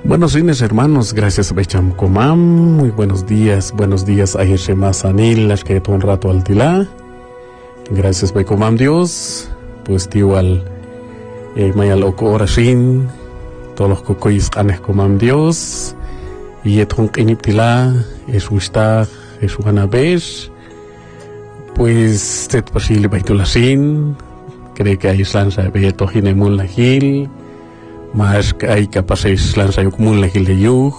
Buenos días, hermanos, gracias Becham Comam, muy buenos días ayer más anil, las que todo un rato al tilá, gracias Becomam Dios, pues tío al mayal oko orashin, todos los cocois anes comam Dios, y etun iniptilá, es ustar, es uanabesh, pues set posible baitulasin, cree que hay islanza beto hinemul lahil, mas hay capaces lanza yo común la gil de yug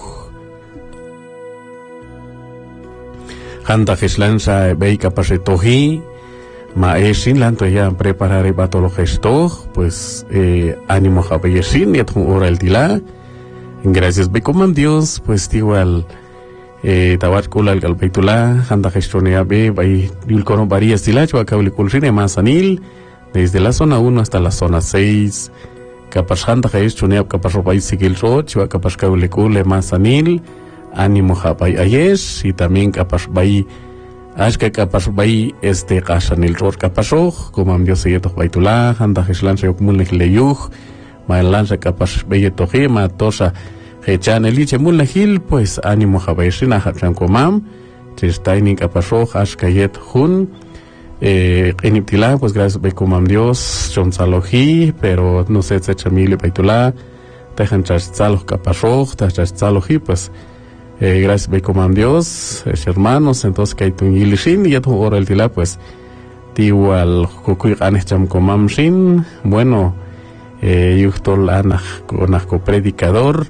handa que lanza ve capace tohi ma sin lanto ya preparar el bato lo gesto pues ánimo a bellesin y a tu hora el dila gracias be como Dios pues igual tabat kula el galbeitula handa gestionea be vai dil cono varias dila yo acabo el culrine más anil desde la zona 1 hasta la zona 6 kapas handa kais chuneap kapas robai sigil ro chua kapas kaulekule masanil ánimo habai ayes y también kapas bai ashka kapas bai qasanil ro kapasoj como am Dios yeto baitula handa hislan se okmun leyuj ma lanza kapas beyeto ma tosa hechan eliche mun lehil pues ánimo habai sina hachan komam testaini kapasoj ashka yet hun iniptilá, pues gracias Becomam Dios, Chonsaloji, pero no sé, Sechamile Baitulá, Tejan Chachtzaloj Caparroj, Chachtzaloji, pues gracias Becomam Dios, hermanos, entonces que hay tu Yilishin, y ya tu hora el tilá, pues, Tiwal Kukuy Anes Chamcomam Shin, bueno, Yuchtol Anach predicador,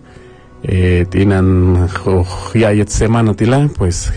Tinan Yayet Semana Tilá, pues,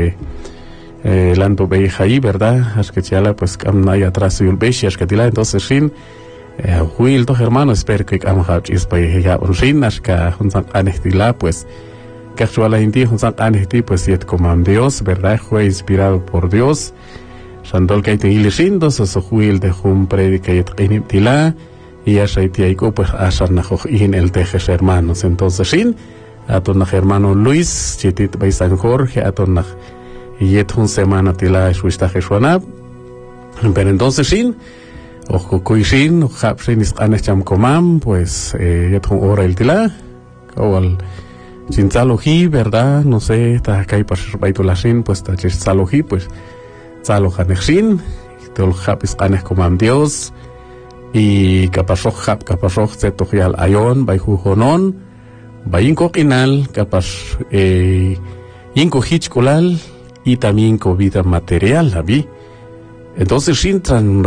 Lando Beijai, ¿verdad? Asquechala, pues, Kamnay atrás y Ulbeshi, Asquetila, entonces, Shin, Will, dos hermanos, espero que Kamhach is Beijai, Shin, Asca, Hunsan Anestila, pues, Cachuala Inti, Hunsan Anesti, pues, Yet Comam Dios, ¿verdad? Fue inspirado por Dios, Sandol Kaiten Ilishin, dos, Will de Hum Predica Yet Iniptila, y Ashaitiaiko, pues, Asarnajoj in el Tejes hermanos, entonces, Shin, Atonaj hermano Luis, Chitit Bay San Jorge, Atonaj. Y un semana tila suista jesuanab pero entonces sin ojo kuisin hapsin is anecham comam pues un hora el tila o al chinzaloji verdad no sé ta kai pas baitulasin pues ta chinzaloji pues zalojanexin tol hapis anes comam Dios y kapasoj zetojial ayon bai jujonon bai incoquinal kapas inco hichkolal y también con vida material, la vi. Entonces, sin tran,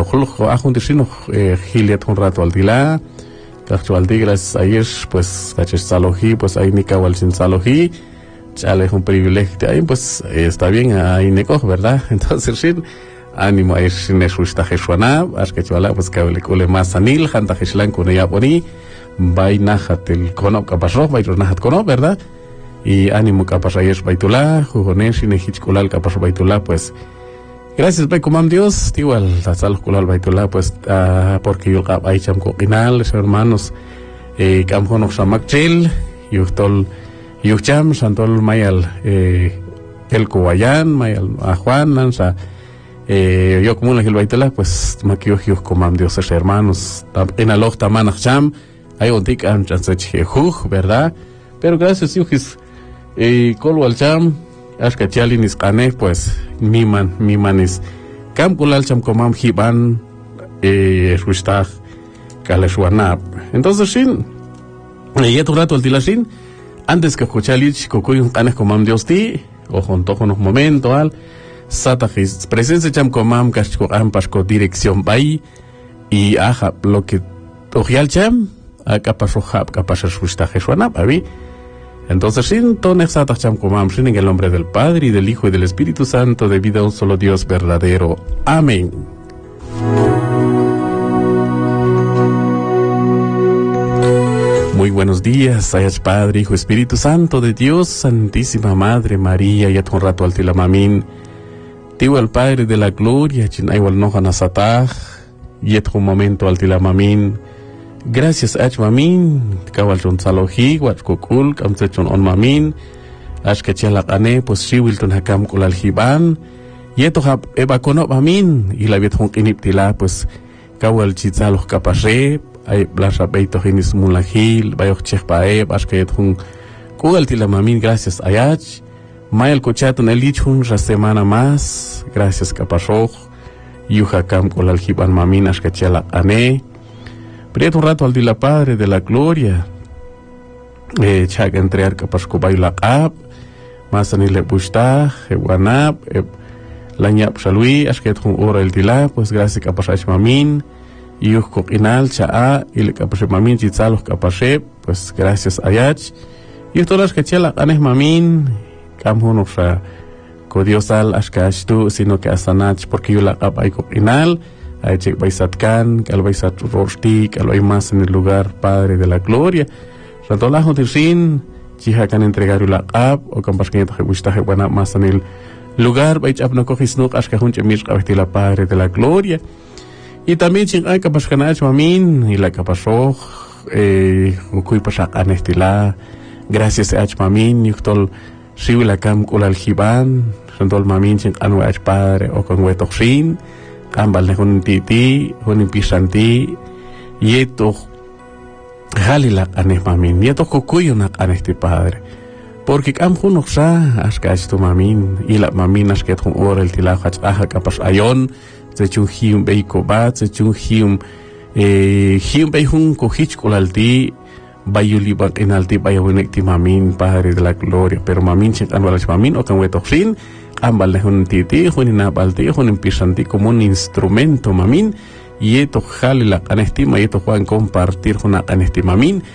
giliat un rato al dilá, al gracias a ellos, pues, saloji, pues, ahí ni cabal sin saloji, chale, es un privilegio, ahí, pues, está bien, ahí neco, ¿verdad? Entonces, sin ánimo, ahí sin eso está jesuana, as que chuala, pues, que le cole más anil, janta jeslan con ella boni, vai najat el cono, capasro, vai najat cono, ¿verdad? Y ánimo capas ayes baitulá, jugones y nejichkulal capas baitulá, pues gracias Becomam Dios, igual tasal kulal baitulá, pues porque yo aycham coquinal, hermanos, camjono samakchil, yuchtol yucham, santol mayal el cobayán, mayal a Juan, nansa yo como la baitulá, pues maquio Comam Dios, hermanos, en aloj tamanacham, hay un tic anchansech ¿verdad? Pero gracias Yujis Kolo al cham, Ashkachalin is Kane, pues, Miman is Kamkulal cham comam hiban, Ruistag, Kaleshwanab. Entonces, sin, ya tu rato al tilashin, antes que Jochalich, Kokuyun Kanes comam Dios ti, o junto con un momento al, Satajis, presencia cham comam, Kashko Ampasco, dirección bay, y aja, lo que Ojial cham, Akapasohab, Kapasas Ruistag, Shwanab, abi. Entonces, sin en el nombre del Padre, y del Hijo, y del Espíritu Santo, debido a un solo Dios verdadero. Amén. Muy buenos días, Ayach Padre, Hijo, Espíritu Santo de Dios, Santísima Madre María, y un rato al tilamamín. Tío el Padre de la Gloria, Chinaiwal Nohanasataj, y un momento al tilamamín. Gracias ach mamin kawal chon saloji wat kokul kam chon on mamin ach que chalak ane pues siwil ton hakam kulal hiban yeto hab eba kono mamin y la viet hon iniptila pues kawal chitzaloh kapashe ay blasha beito hinis mulahil bayoch cheh pae ach que hon Kugaltila mamin, gracias ayach. Mayal cochato en el lichun, la semana más, gracias capashoj. Yuja cam colal hiban mamin, ashkachala ane. Prieto un rato al dila Padre de la Gloria. Chag entrear capashkubayu la ab. Masani le bushta, wanab, lañap shalui, ashket hun ora el dila, pues gracias capashach mamin. Yuj coquinal, chaa, y le capashe mamin, chitzaloh capashe, pues gracias ayach. Y todas que chela anes mamin kamhunuxa kodiosal ashkashtu sino que asanach porque yo la capay coquinal ay chek baisatkan que al baisat rosti que al más en el lugar Padre de la Gloria rantolajo tirsin chiha kan entregar la cap o campas que te gusta que buena más en el lugar baich apno cogisnuk ashkahun chemir la Padre de la Gloria y también chin ay capas kanach mamin y la capasoj kuy pasak anestila. Gracias a mamin, yuktol siwila kam kulal hiban, rentol mamin sin anu ach Padre o con wetoxin, kambal ne hun titi, hun pisanti, yeto halilak anes mamin, yeto kukuyonak anes ti Padre. Porque kam hunoksa, askach tu mamin, ilak mamin asket hun orel tilakach aha kapas ayon, zechun hium beiko bat, zechun hium beihun kohich kulal ti, bayuli bak inalti bayawinek ti mamin Padre de la Gloria pero mamin sin anwalas mamin o kan wetoxin ambal hun titi hun inabalti hun impisanti como un instrumento mamin y esto jalila anestima y esto juan compartir hun anestima mamin